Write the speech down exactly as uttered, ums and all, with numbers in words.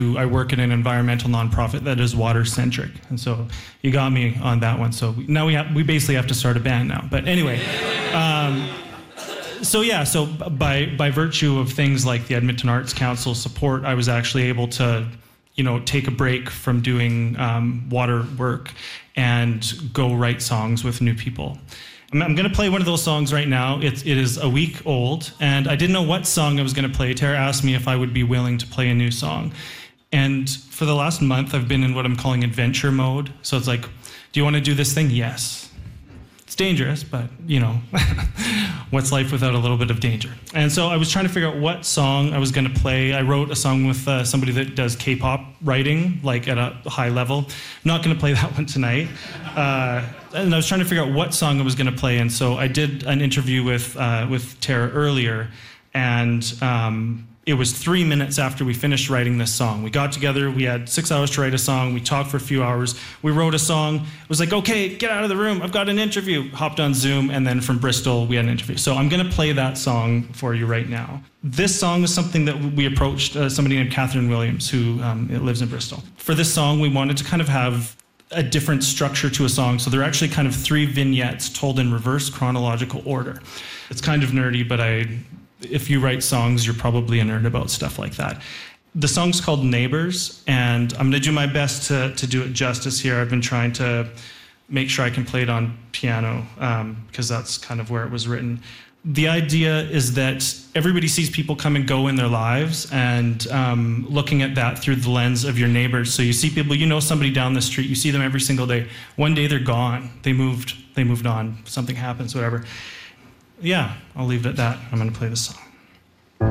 I work at an environmental nonprofit that is water-centric. And so you got me on that one. So now we have, we basically have to start a band now. But anyway, um, so yeah, so by, by virtue of things like the Edmonton Arts Council support, I was actually able to, you know, take a break from doing um, water work and go write songs with new people. I'm, I'm going to play one of those songs right now. It's, it is a week old, and I didn't know what song I was going to play. Tara asked me if I would be willing to play a new song. And for the last month, I've been in what I'm calling adventure mode. So it's like, do you want to do this thing? Yes. It's dangerous, but, you know, what's life without a little bit of danger? And so I was trying to figure out what song I was going to play. I wrote a song with uh, somebody that does K-pop writing, like at a high level. I'm not going to play that one tonight. Uh, and I was trying to figure out what song I was going to play. And so I did an interview with, uh, with Tara earlier, and um, it was three minutes after we finished writing this song. We got together, we had six hours to write a song, we talked for a few hours, we wrote a song, it was like, okay, get out of the room, I've got an interview. Hopped on Zoom, and then from Bristol, we had an interview. So I'm gonna play that song for you right now. This song is something that we approached uh, somebody named Catherine Williams, who um, lives in Bristol. For this song, we wanted to kind of have a different structure to a song, so there are actually kind of three vignettes told in reverse chronological order. It's kind of nerdy, but I, if you write songs, you're probably a nerd about stuff like that. The song's called Neighbors, and I'm gonna do my best to, to do it justice here. I've been trying to make sure I can play it on piano, um, because that's kind of where it was written. The idea is that everybody sees people come and go in their lives, and um, looking at that through the lens of your neighbors. So you see people, you know somebody down the street, you see them every single day. One day they're gone, they moved, they moved on, something happens, whatever. Yeah, I'll leave it at that. I'm gonna play this song.